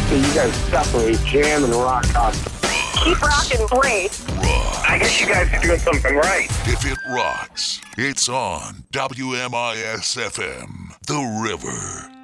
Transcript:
So you guys definitely jam and rock out. Keep rocking, great. I guess you guys are doing something right. If it rocks, it's on WMIS FM, The River.